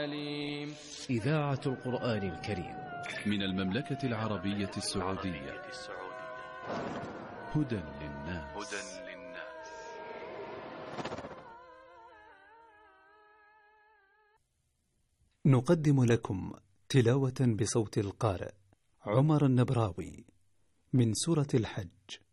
إذاعة القرآن الكريم من المملكة العربية السعودية. هدى للناس. نقدم لكم تلاوة بصوت القارئ عمر النبراوي من سورة الحج.